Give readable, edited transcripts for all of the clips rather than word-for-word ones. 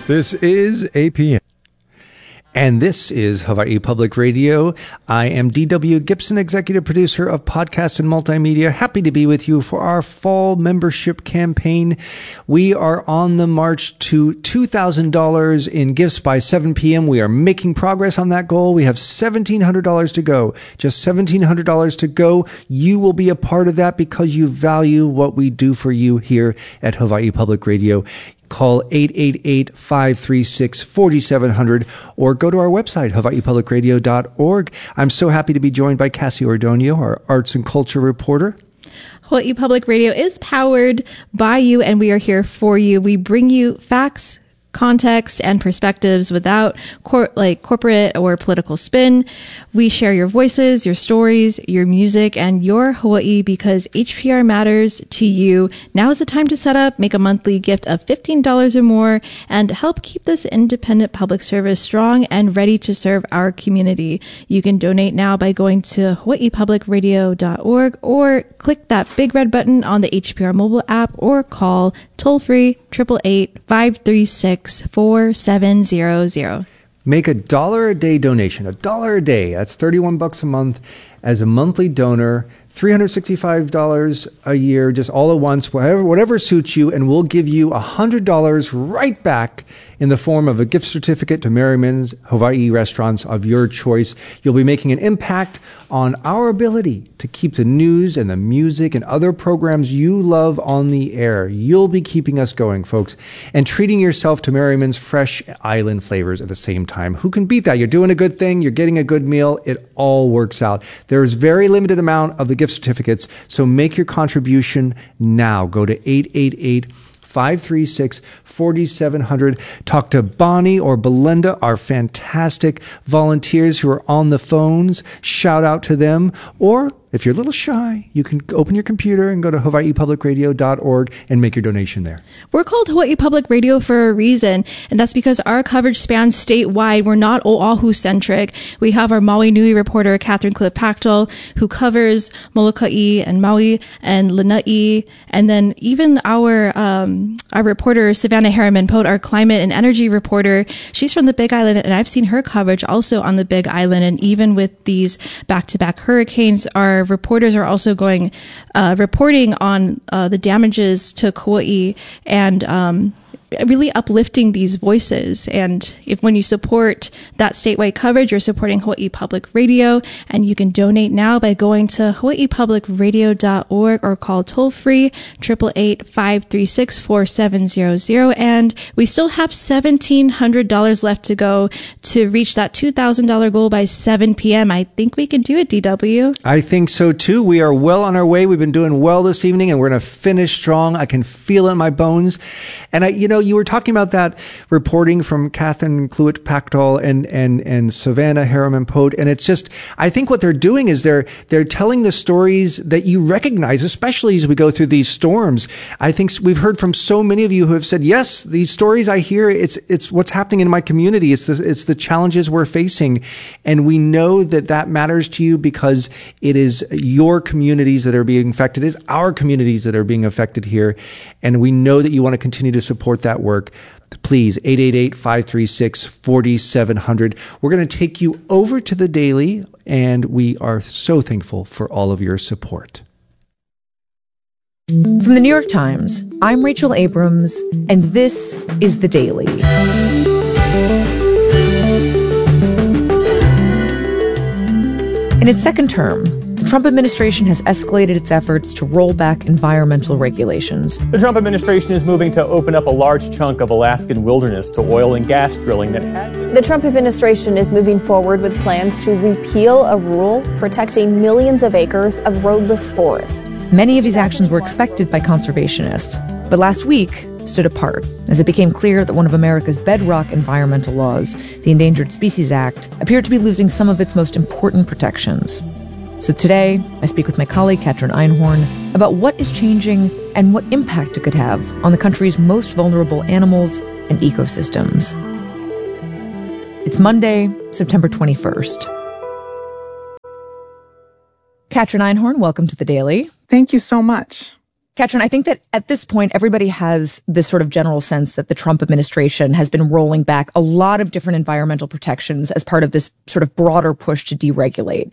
This is APM. And this is Hawaii Public Radio. I am D.W. Gibson, executive producer of Podcast and Multimedia. Happy to be with you for our fall membership campaign. We are on the march to $2,000 in gifts by 7 p.m. We are making progress on that goal. We have $1,700 to go. Just $1,700 to go. You will be a part of that because you value what we do for you here at Hawaii Public Radio. Call 888-536-4700 or go to our website, hawaiipublicradio.org. I'm so happy to be joined by Cassie Ordonio, our arts and culture reporter. Hawaii Public Radio is powered by you, and we are here for you. We bring you facts, context, and perspectives without corporate or political spin. We share your voices, your stories, your music, and your Hawaii because HPR matters to you. Now is the time to set up, make a monthly gift of $15 or more, and help keep this independent public service strong and ready to serve our community. You can donate now by going to hawaiipublicradio.org or click that big red button on the HPR mobile app or call toll-free 888-536-4700. Make $1 a day donation, $1 a day. That's $31 a month as a monthly donor, $365 a year, just all at once, whatever suits you, and we'll give you $100 right back in the form of a gift certificate to Merriman's Hawaii restaurants of your choice. You'll be making an impact on our ability to keep the news and the music and other programs you love on the air. You'll be keeping us going, folks, and treating yourself to Merriman's fresh island flavors at the same time. Who can beat that? You're doing a good thing. You're getting a good meal. It all works out. There's very limited amount of the gift certificates, so make your contribution now. Go to 888-536-4700. Talk to Bonnie or Belinda, our fantastic volunteers who are on the phones. Shout out to them. Or if you're a little shy, you can open your computer and go to hawaiipublicradio.org and make your donation there. We're called Hawaii Public Radio for a reason, and that's because our coverage spans statewide. We're not Oahu-centric. We have our Maui Nui reporter, Catherine Cliff-Pactel, who covers Molokai and Maui and Lanai, and then even our reporter, Savannah Harriman-Pote, our climate and energy reporter. She's from the Big Island, and I've seen her coverage also on the Big Island, and even with these back-to-back hurricanes, our reporters are also reporting on the damages to Kauai and really uplifting these voices. And when you support that statewide coverage, you're supporting Hawaii Public Radio, and you can donate now by going to hawaiipublicradio.org or call toll-free 888-536-4700. And we still have $1,700 left to go to reach that $2,000 goal by 7 p.m. I think we can do it, DW. I think so too. We are well on our way. We've been doing well this evening, and we're going to finish strong. I can feel it in my bones. And you were talking about that reporting from Catherine Cliff-Pactel and Savannah Harriman-Pote, and it's just, I think what they're doing is they're telling the stories that you recognize, especially as we go through these storms. I think we've heard from so many of you who have said, yes, these stories I hear, it's what's happening in my community. It's the challenges we're facing, and we know that matters to you because it is your communities that are being affected. It's our communities that are being affected here, and we know that you want to continue to support that work. Please, 888-536-4700. We're going to take you over to the Daily, and we are so thankful for all of your support. From the New York Times, I'm Rachel Abrams, and this is The Daily. In its second term, the Trump administration has escalated its efforts to roll back environmental regulations. The Trump administration is moving to open up a large chunk of Alaskan wilderness to oil and gas drilling that had been... The Trump administration is moving forward with plans to repeal a rule protecting millions of acres of roadless forest. Many of these actions were expected by conservationists, but last week stood apart as it became clear that one of America's bedrock environmental laws, the Endangered Species Act, appeared to be losing some of its most important protections. So today, I speak with my colleague, Katrin Einhorn, about what is changing and what impact it could have on the country's most vulnerable animals and ecosystems. It's Monday, September 21st. Katrin Einhorn, welcome to The Daily. Thank you so much. Katrin, I think that at this point, everybody has this sort of general sense that the Trump administration has been rolling back a lot of different environmental protections as part of this sort of broader push to deregulate.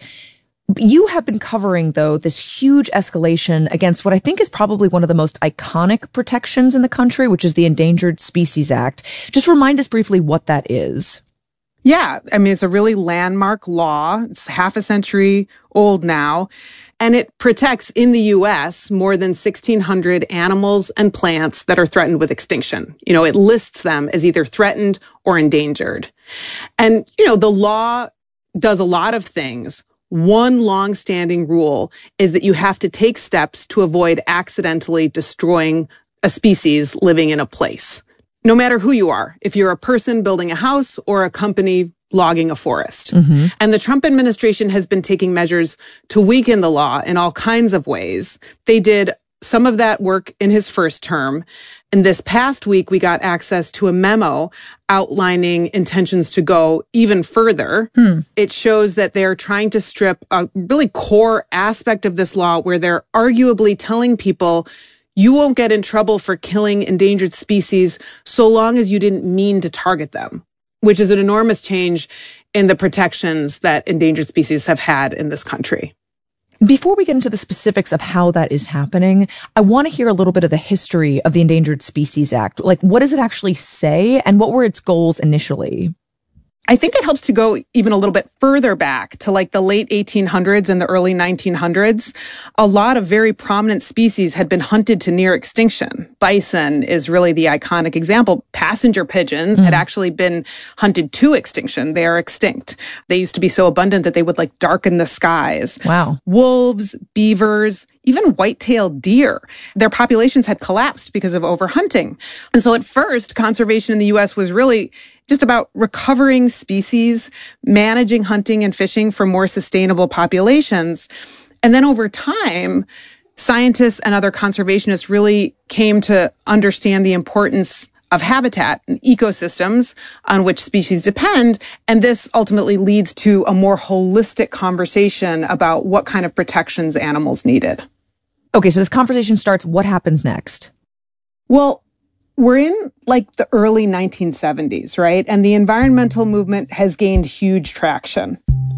You have been covering, though, this huge escalation against what I think is probably one of the most iconic protections in the country, which is the Endangered Species Act. Just remind us briefly what that is. Yeah, I mean, it's a really landmark law. It's half a century old now. And it protects in the U.S. more than 1,600 animals and plants that are threatened with extinction. You know, it lists them as either threatened or endangered. And, you know, the law does a lot of things. One longstanding rule is that you have to take steps to avoid accidentally destroying a species living in a place. No matter who you are, if you're a person building a house or a company logging a forest. Mm-hmm. And the Trump administration has been taking measures to weaken the law in all kinds of ways. They did some of that work in his first term. And this past week, we got access to a memo outlining intentions to go even further. It shows that they're trying to strip a really core aspect of this law where they're arguably telling people, you won't get in trouble for killing endangered species so long as you didn't mean to target them, which is an enormous change in the protections that endangered species have had in this country. Before we get into the specifics of how that is happening, I want to hear a little bit of the history of the Endangered Species Act. Like, what does it actually say, and what were its goals initially? I think it helps to go even a little bit further back to like the late 1800s and the early 1900s. A lot of very prominent species had been hunted to near extinction. Bison is really the iconic example. Passenger pigeons had actually been hunted to extinction. They are extinct. They used to be so abundant that they would like darken the skies. Wow. Wolves, beavers, even white-tailed deer. Their populations had collapsed because of overhunting. And so at first, conservation in the U.S. was really just about recovering species, managing hunting and fishing for more sustainable populations. And then over time, scientists and other conservationists really came to understand the importance of habitat and ecosystems on which species depend. And this ultimately leads to a more holistic conversation about what kind of protections animals needed. Okay, so this conversation starts. What happens next? Well, we're in like the early 1970s, right? And the environmental movement has gained huge traction.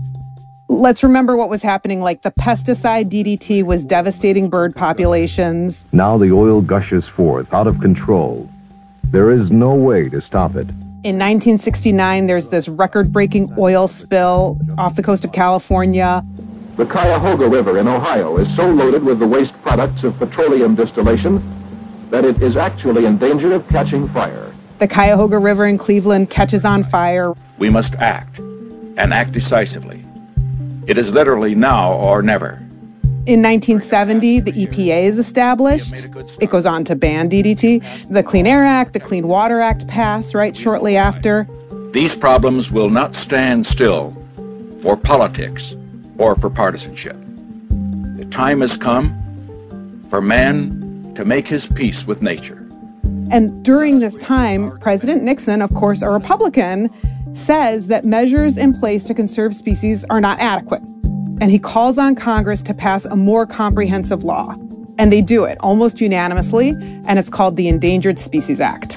Let's remember what was happening. Like the pesticide DDT was devastating bird populations. Now the oil gushes forth out of control. There is no way to stop it. In 1969, there's this record-breaking oil spill off the coast of California. The Cuyahoga River in Ohio is so loaded with the waste products of petroleum distillation that it is actually in danger of catching fire. The Cuyahoga River in Cleveland catches on fire. We must act, and act decisively. It is literally now or never. In 1970, the EPA is established. It goes on to ban DDT. The Clean Air Act, the Clean Water Act pass right shortly after. These problems will not stand still for politics or for partisanship. The time has come for man to make his peace with nature. And during this time, President Nixon, of course, a Republican, says that measures in place to conserve species are not adequate. And he calls on Congress to pass a more comprehensive law. And they do it almost unanimously, and it's called the Endangered Species Act.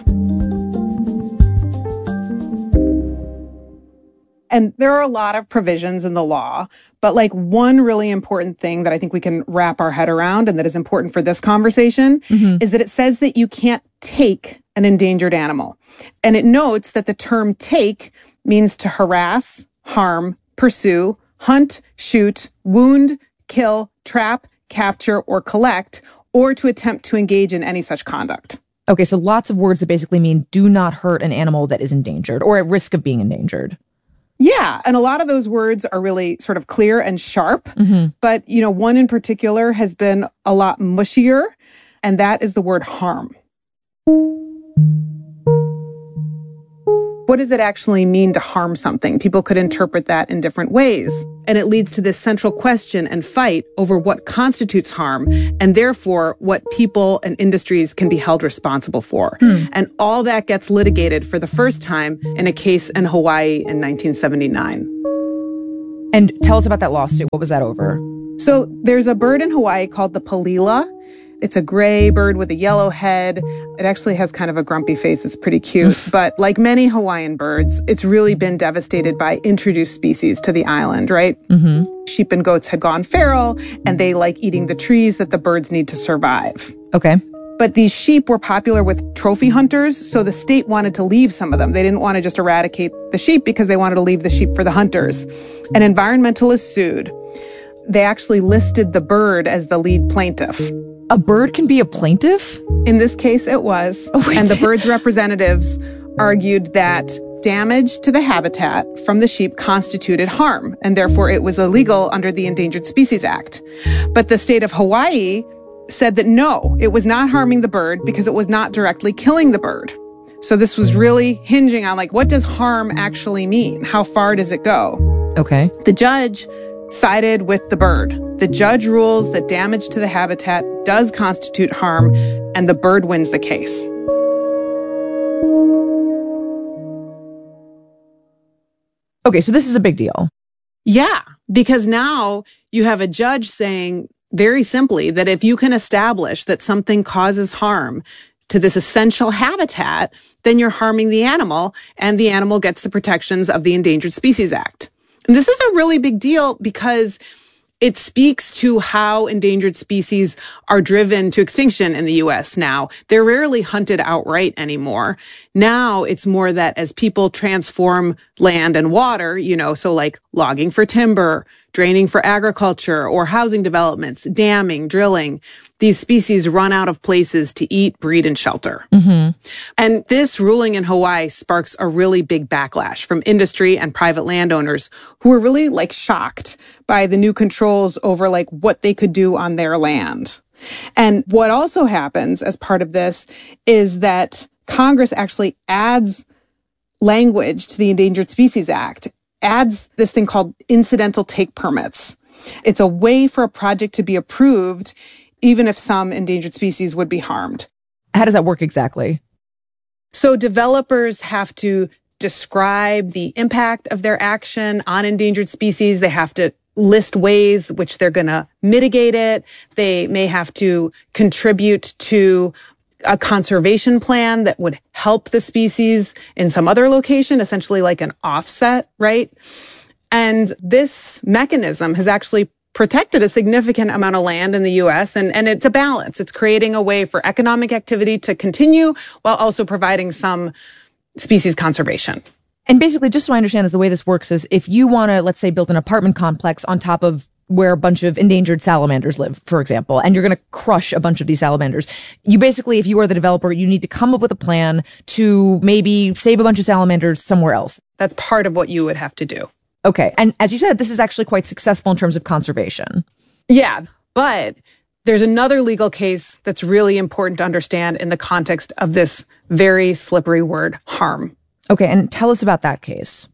And there are a lot of provisions in the law, but like one really important thing that I think we can wrap our head around and that is important for this conversation is that it says that you can't take an endangered animal. And it notes that the term take means to harass, harm, pursue, hunt, shoot, wound, kill, trap, capture, or collect, or to attempt to engage in any such conduct. Okay, so lots of words that basically mean do not hurt an animal that is endangered or at risk of being endangered. Yeah, and a lot of those words are really sort of clear and sharp, but, you know, one in particular has been a lot mushier, and that is the word harm. What does it actually mean to harm something? People could interpret that in different ways. And it leads to this central question and fight over what constitutes harm, and therefore what people and industries can be held responsible for. And all that gets litigated for the first time in a case in Hawaii in 1979. And tell us about that lawsuit. What was that over? So there's a bird in Hawaii called the palila. It's a gray bird with a yellow head. It actually has kind of a grumpy face. It's pretty cute. But like many Hawaiian birds, it's really been devastated by introduced species to the island, right? Sheep and goats had gone feral, and they like eating the trees that the birds need to survive. Okay. But these sheep were popular with trophy hunters, so the state wanted to leave some of them. They didn't want to just eradicate the sheep because they wanted to leave the sheep for the hunters. And environmentalists sued. They actually listed the bird as the lead plaintiff. A bird can be a plaintiff? In this case, it was. And the bird's representatives argued that damage to the habitat from the sheep constituted harm, and therefore it was illegal under the Endangered Species Act. But the state of Hawaii said that no, it was not harming the bird because it was not directly killing the bird. So this was really hinging on, like, what does harm actually mean? How far does it go? Okay. The judge sided with the bird. The judge rules that damage to the habitat does constitute harm, and the bird wins the case. Okay, so this is a big deal. Yeah, because now you have a judge saying very simply that if you can establish that something causes harm to this essential habitat, then you're harming the animal, and the animal gets the protections of the Endangered Species Act. And this is a really big deal because it speaks to how endangered species are driven to extinction in the U.S. now. They're rarely hunted outright anymore. Now it's more that as people transform land and water, so like logging for timber, draining for agriculture or housing developments, damming, drilling, these species run out of places to eat, breed, and shelter. And this ruling in Hawaii sparks a really big backlash from industry and private landowners who were really shocked by the new controls over what they could do on their land. And what also happens as part of this is that Congress actually adds language to the Endangered Species Act, adds this thing called incidental take permits. It's a way for a project to be approved even if some endangered species would be harmed. How does that work exactly? So developers have to describe the impact of their action on endangered species. They have to list ways which they're going to mitigate it. They may have to contribute to a conservation plan that would help the species in some other location, essentially like an offset, right? And this mechanism has actually protected a significant amount of land in the U.S., and it's a balance. It's creating a way for economic activity to continue while also providing some species conservation. And basically, just so I understand this, the way this works is if you want to, let's say, build an apartment complex on top of where a bunch of endangered salamanders live, for example, and you're going to crush a bunch of these salamanders, you basically, if you are the developer, you need to come up with a plan to maybe save a bunch of salamanders somewhere else. That's part of what you would have to do. Okay. And as you said, this is actually quite successful in terms of conservation. Yeah, but there's another legal case that's really important to understand in the context of this very slippery word, harm. Okay, and tell us about that case.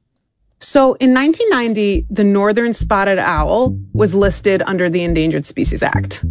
So in 1990, the northern spotted owl was listed under the Endangered Species Act.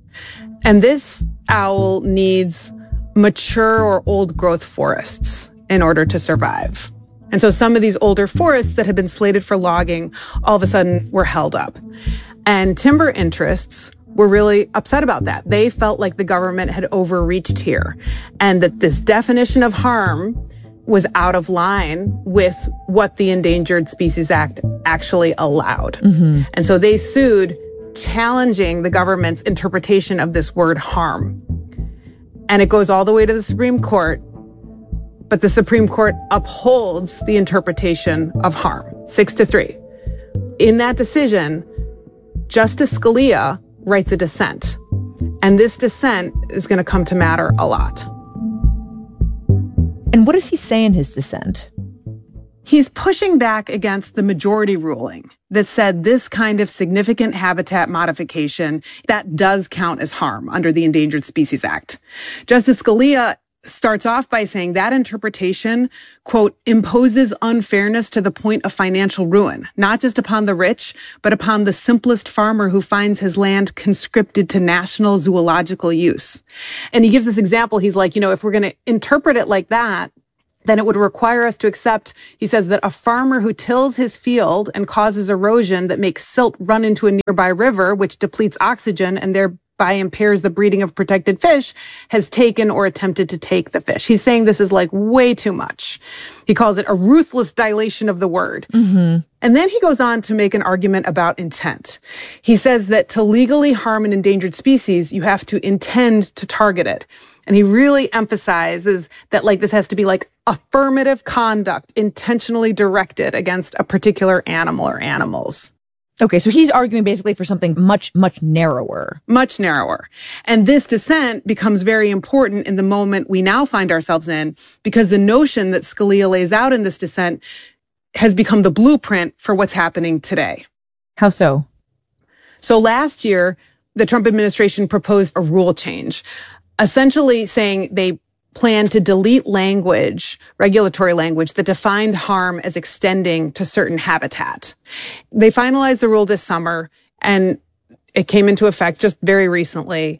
And this owl needs mature or old growth forests in order to survive. And so some of these older forests that had been slated for logging all of a sudden were held up. And timber interests were really upset about that. They felt like the government had overreached here and that this definition of harm was out of line with what the Endangered Species Act actually allowed. And so they sued, challenging the government's interpretation of this word harm. And it goes all the way to the Supreme Court, but the Supreme Court upholds the interpretation of harm, 6-3. In that decision, Justice Scalia writes a dissent. And this dissent is going to come to matter a lot. And what does he say in his dissent? He's pushing back against the majority ruling that said this kind of significant habitat modification, that does count as harm under the Endangered Species Act. Justice Scalia starts off by saying that interpretation, quote, imposes unfairness to the point of financial ruin, not just upon the rich, but upon the simplest farmer who finds his land conscripted to national zoological use. And he gives this example. He's like, if we're going to interpret it like that, then it would require us to accept, he says, that a farmer who tills his field and causes erosion that makes silt run into a nearby river, which depletes oxygen and by impairs the breeding of protected fish has taken or attempted to take the fish. He's saying this is like way too much. He calls it a ruthless dilation of the word. Mm-hmm. And then he goes on to make an argument about intent. He says that to legally harm an endangered species, you have to intend to target it. And he really emphasizes that like this has to be like affirmative conduct intentionally directed against a particular animal or animals. Okay, so he's arguing basically for something much, much narrower. Much narrower. And this dissent becomes very important in the moment we now find ourselves in, because the notion that Scalia lays out in this dissent has become the blueprint for what's happening today. How so? So last year, the Trump administration proposed a rule change, essentially saying they plan to delete language, regulatory language, that defined harm as extending to certain habitat. They finalized the rule this summer, and it came into effect just very recently.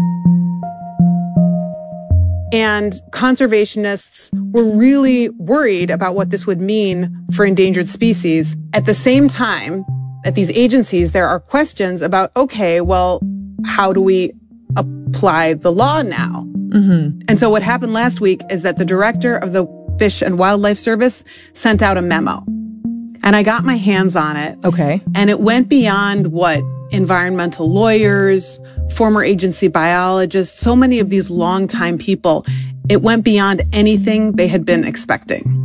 And conservationists were really worried about what this would mean for endangered species. At the same time, at these agencies, there are questions about, okay, well, how do we apply the law now? Mm-hmm. And so what happened last week is that the director of the Fish and Wildlife Service sent out a memo. And I got my hands on it. Okay. And it went beyond what environmental lawyers, former agency biologists, so many of these longtime people, it went beyond anything they had been expecting.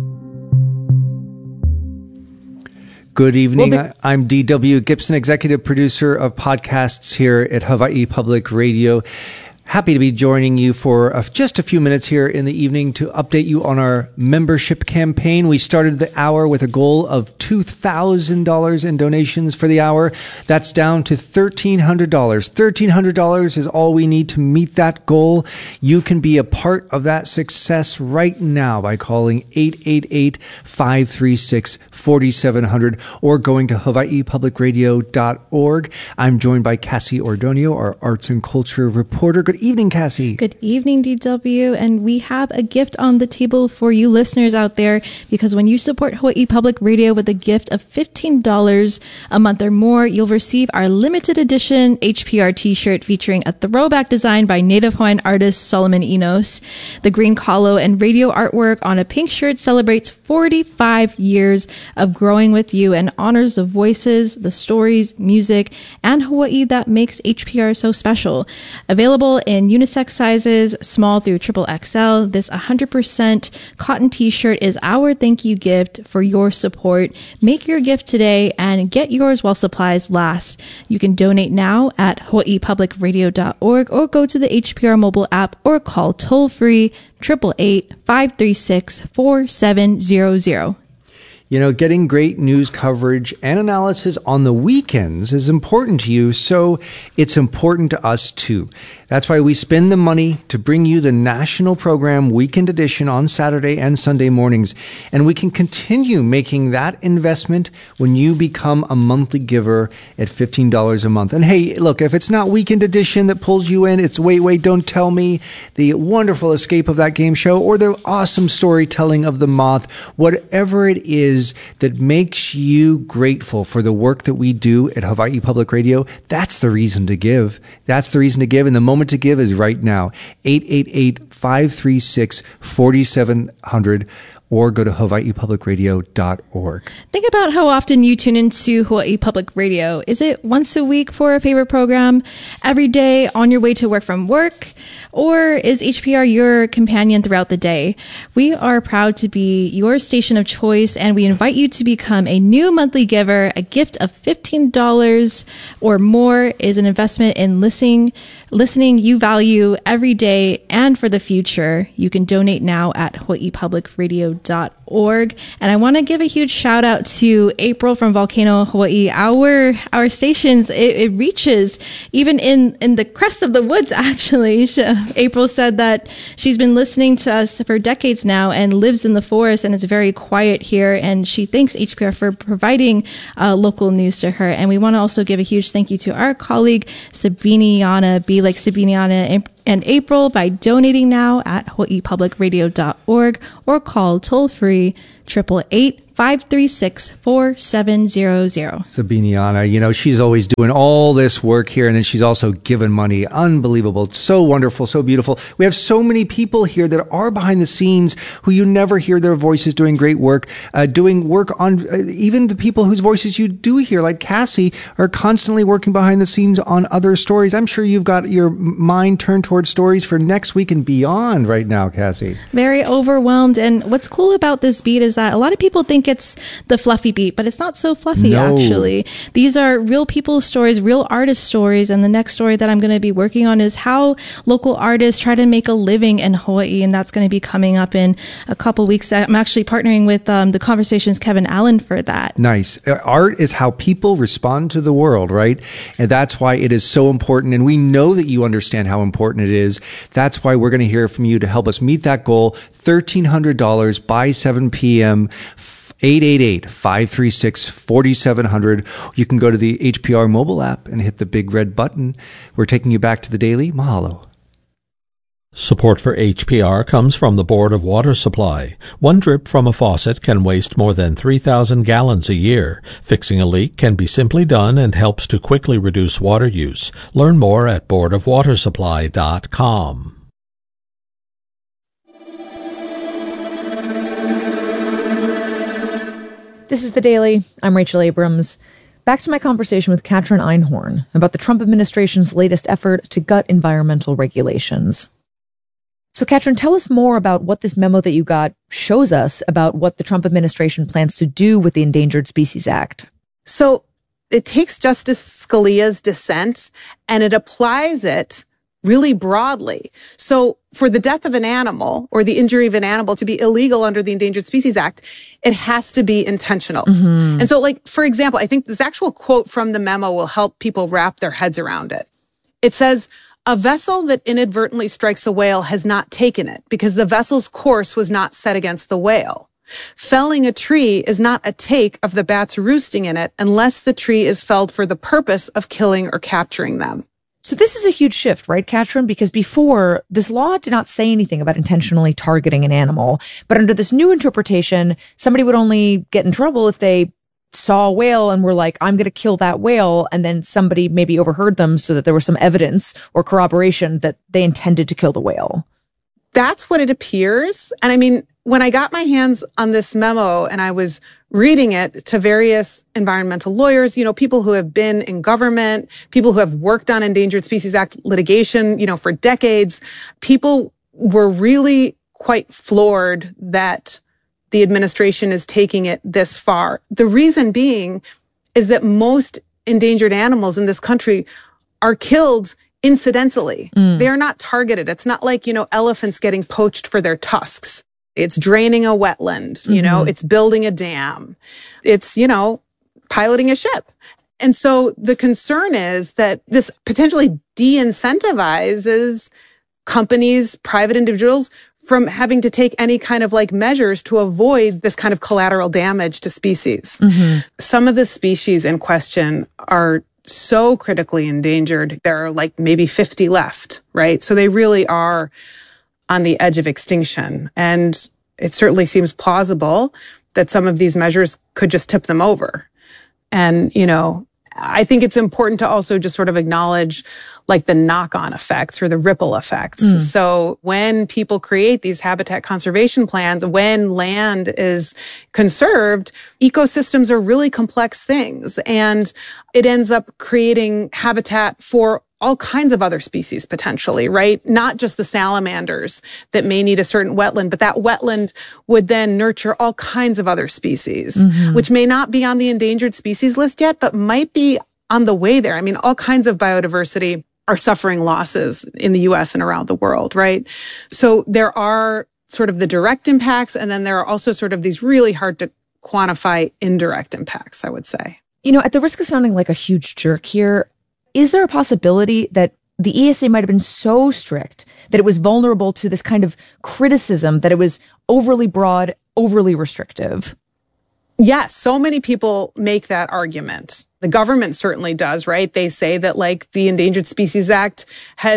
Good evening. I'm D.W. Gibson, executive producer of podcasts here at Hawaii Public Radio. Happy to be joining you for just a few minutes here in the evening to update you on our membership campaign. We started the hour with a goal of $2,000 in donations for the hour. That's down to $1,300. $1,300 is all we need to meet that goal. You can be a part of that success right now by calling 888-536-4700 or going to hawaiipublicradio.org. I'm joined by Cassie Ordonio, our arts and culture reporter. Good evening, Cassie. Good evening, DW. And we have a gift on the table for you listeners out there, because when you support Hawaii Public Radio with a gift of $15 a month or more, you'll receive our limited edition HPR t-shirt featuring a throwback design by Native Hawaiian artist Solomon Enos. The green kalo and radio artwork on a pink shirt celebrates 45 years of growing with you and honors the voices, the stories, music, and Hawaii that makes HPR so special. Available in unisex sizes, small through XXL, this 100% cotton t-shirt is our thank you gift for your support. Make your gift today and get yours while supplies last. You can donate now at hawaiipublicradio.org or go to the HPR mobile app or call toll-free 888-536-4700. You know, getting great news coverage and analysis on the weekends is important to you, so it's important to us too. That's why we spend the money to bring you the national program Weekend Edition on Saturday and Sunday mornings. And we can continue making that investment when you become a monthly giver at $15 a month. And hey, look, if it's not Weekend Edition that pulls you in, it's Wait, Don't Tell Me, the wonderful escape of that game show, or the awesome storytelling of The Moth, whatever it is that makes you grateful for the work that we do at Hawaii Public Radio, that's the reason to give. That's the reason to give. And the moment to give is right now. 888-536-4700 or go to hawaiipublicradio.org. Think about how often you tune into Hawaii Public Radio. Is it once a week for a favorite program, every day on your way to work from work, or is HPR your companion throughout the day? We are proud to be your station of choice, and we invite you to become a new monthly giver. A gift of $15 or more is an investment in listening you value every day and for the future. You can donate now at hawaiipublicradio.org. And I want to give a huge shout out to April from Volcano, Hawaii. Our stations, it reaches even in the crest of the woods, actually. April said that she's been listening to us for decades now and lives in the forest, and it's very quiet here. And she thanks HPR for providing local news to her. And we want to also give a huge thank you to our colleague, Sabiniana, Be Like Sabiniana, and April by donating now at hawaiipublicradio.org or call toll-free 888-536-4700. 536-4700. Sabiniana, she's always doing all this work here, and then she's also given money. Unbelievable. So wonderful, so beautiful. We have so many people here that are behind the scenes who you never hear their voices doing great work, doing work on even the people whose voices you do hear, like Cassie, are constantly working behind the scenes on other stories. I'm sure you've got your mind turned towards stories for next week and beyond right now, Cassie. Very overwhelmed. And what's cool about this beat is that a lot of people think it's the fluffy beat, but it's not so fluffy, actually. These are real people's stories, real artist stories. And the next story that I'm going to be working on is how local artists try to make a living in Hawaii. And that's going to be coming up in a couple weeks. I'm actually partnering with the Conversations Kevin Allen for that. Nice. Art is how people respond to the world, right? And that's why it is so important. And we know that you understand how important it is. That's why we're going to hear from you to help us meet that goal. $1,300 by 7 p.m. 888-536-4700. You can go to the HPR mobile app and hit the big red button. We're taking you back to the daily. Mahalo. Support for HPR comes from the Board of Water Supply. One drip from a faucet can waste more than 3,000 gallons a year. Fixing a leak can be simply done and helps to quickly reduce water use. Learn more at boardofwatersupply.com. This is The Daily. I'm Rachel Abrams. Back to my conversation with Katrin Einhorn about the Trump administration's latest effort to gut environmental regulations. So, Katrin, tell us more about what this memo that you got shows us about what the Trump administration plans to do with the Endangered Species Act. So it takes Justice Scalia's dissent and it applies it really broadly. So for the death of an animal or the injury of an animal to be illegal under the Endangered Species Act, it has to be intentional. And so, like, for example, I think this actual quote from the memo will help people wrap their heads around it. It says, "A vessel that inadvertently strikes a whale has not taken it because the vessel's course was not set against the whale. Felling a tree is not a take of the bats roosting in it unless the tree is felled for the purpose of killing or capturing them." So this is a huge shift, right, Katrin? Because before, this law did not say anything about intentionally targeting an animal. But under this new interpretation, somebody would only get in trouble if they saw a whale and were like, I'm going to kill that whale. And then somebody maybe overheard them so that there was some evidence or corroboration that they intended to kill the whale. That's what it appears. And I mean, when I got my hands on this memo and I was reading it to various environmental lawyers, people who have been in government, people who have worked on Endangered Species Act litigation, for decades, people were really quite floored that the administration is taking it this far. The reason being is that most endangered animals in this country are killed incidentally. They are not targeted. It's not like, elephants getting poached for their tusks. It's draining a wetland, it's building a dam. It's, piloting a ship. And so the concern is that this potentially de-incentivizes companies, private individuals from having to take any kind of measures to avoid this kind of collateral damage to species. Some of the species in question are so critically endangered. There are maybe 50 left, right? So they really are on the edge of extinction. And it certainly seems plausible that some of these measures could just tip them over. And, I think it's important to also just sort of acknowledge the knock-on effects or the ripple effects. So when people create these habitat conservation plans, when land is conserved, ecosystems are really complex things. And it ends up creating habitat for all kinds of other species potentially, right? Not just the salamanders that may need a certain wetland, but that wetland would then nurture all kinds of other species, which may not be on the endangered species list yet, but might be on the way there. I mean, all kinds of biodiversity are suffering losses in the US and around the world, right? So there are sort of the direct impacts, and then there are also sort of these really hard to quantify indirect impacts, I would say. At the risk of sounding like a huge jerk here, is there a possibility that the ESA might have been so strict that it was vulnerable to this kind of criticism, that it was overly broad, overly restrictive? Yes, so many people make that argument. The government certainly does, right? They say that the Endangered Species Act has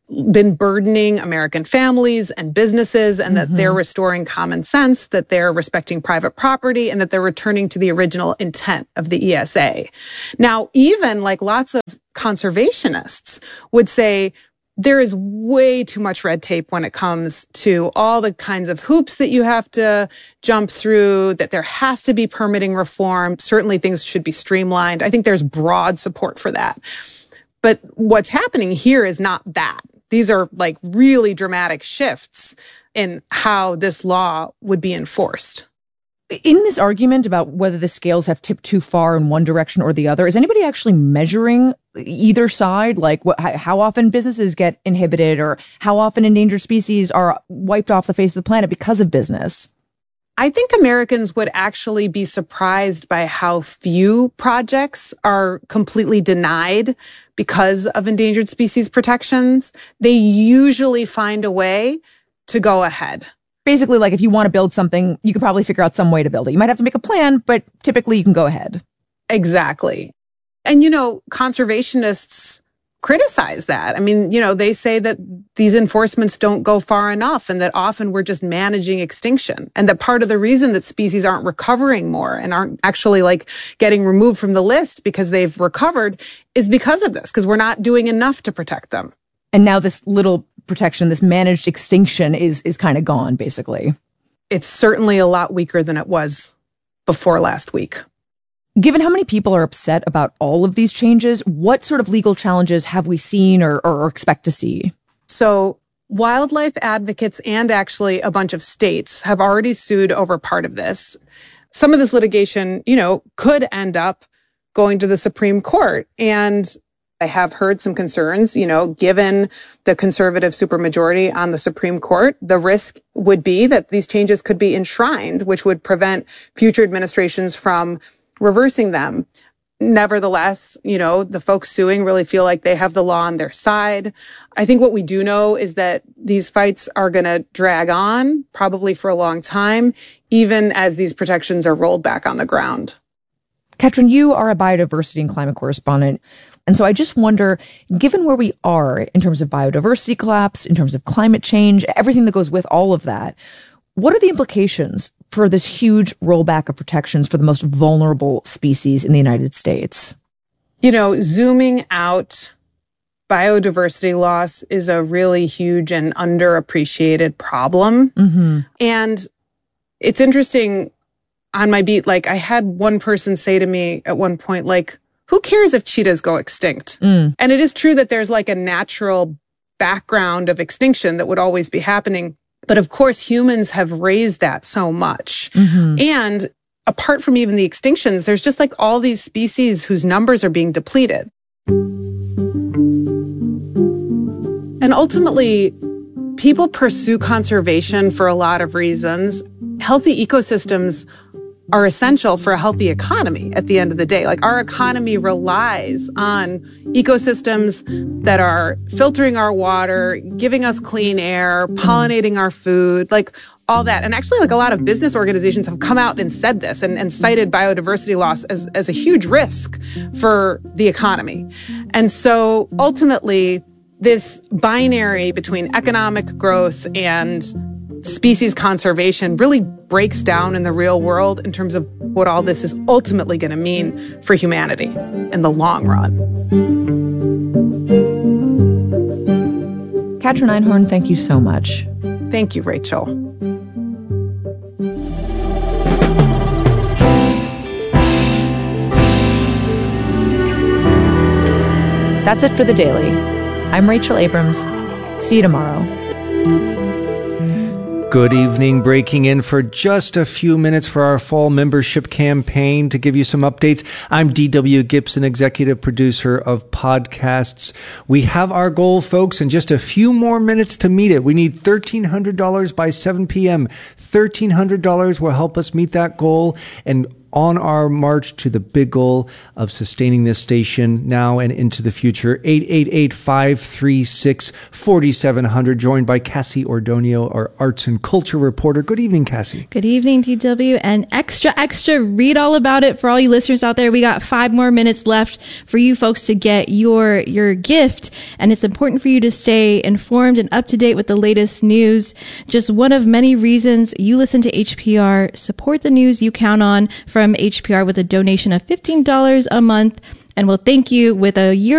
been burdening American families and businesses, and that they're restoring common sense, that they're respecting private property, and that they're returning to the original intent of the ESA. Now, even like lots of conservationists would say, there is way too much red tape when it comes to all the kinds of hoops that you have to jump through, that there has to be permitting reform. Certainly things should be streamlined. I think there's broad support for that. But what's happening here is not that. These are like really dramatic shifts in how this law would be enforced. In this argument about whether the scales have tipped too far in one direction or the other, is anybody actually measuring either side? Like how often businesses get inhibited, or how often endangered species are wiped off the face of the planet because of business? I think Americans would actually be surprised by how few projects are completely denied because of endangered species protections. They usually find a way to go ahead. Basically, like if you want to build something, you could probably figure out some way to build it. You might have to make a plan, but typically you can go ahead. Exactly. And, conservationists criticize that. I mean, they say that these enforcements don't go far enough, and that often we're just managing extinction. And that part of the reason that species aren't recovering more and aren't actually like getting removed from the list because they've recovered is because of this, because we're not doing enough to protect them. And now this little protection, this managed extinction is kind of gone, basically. It's certainly a lot weaker than it was before last week. Given how many people are upset about all of these changes, what sort of legal challenges have we seen or expect to see? So wildlife advocates and actually a bunch of states have already sued over part of this. Some of this litigation, could end up going to the Supreme Court. And I have heard some concerns, given the conservative supermajority on the Supreme Court, the risk would be that these changes could be enshrined, which would prevent future administrations from reversing them. Nevertheless, the folks suing really feel like they have the law on their side. I think what we do know is that these fights are going to drag on, probably for a long time, even as these protections are rolled back on the ground. Katrin, you are a biodiversity and climate correspondent. And so I just wonder, given where we are in terms of biodiversity collapse, in terms of climate change, everything that goes with all of that, what are the implications for this huge rollback of protections for the most vulnerable species in the United States? Zooming out, biodiversity loss is a really huge and underappreciated problem. Mm-hmm. And it's interesting on my beat, I had one person say to me at one point, who cares if cheetahs go extinct? And it is true that there's a natural background of extinction that would always be happening. But of course, humans have raised that so much. Mm-hmm. And apart from even the extinctions, there's just all these species whose numbers are being depleted. And ultimately, people pursue conservation for a lot of reasons. Healthy ecosystems are essential for a healthy economy at the end of the day. Our economy relies on ecosystems that are filtering our water, giving us clean air, pollinating our food, all that. And actually, a lot of business organizations have come out and said this and cited biodiversity loss as a huge risk for the economy. And so ultimately, this binary between economic growth and species conservation really breaks down in the real world in terms of what all this is ultimately going to mean for humanity in the long run. Katrin Einhorn, thank you so much. Thank you, Rachel. That's it for The Daily. I'm Rachel Abrams. See you tomorrow. Good evening. Breaking in for just a few minutes for our fall membership campaign to give you some updates. I'm D.W. Gibson, executive producer of podcasts. We have our goal, folks, in just a few more minutes to meet it. We need $1,300 by 7 p.m. $1,300 will help us meet that goal. And on our march to the big goal of sustaining this station now and into the future. 888-536-4700, joined by Cassie Ordonio, our arts and culture reporter. Good evening, Cassie. Good evening, DW. And extra, read all about it for all you listeners out there. We got 5 more minutes left for you folks to get your gift. And it's important for you to stay informed and up to date with the latest news. Just one of many reasons you listen to HPR. Support the news you count on from HPR with a donation of $15 a month. And we'll thank you with a year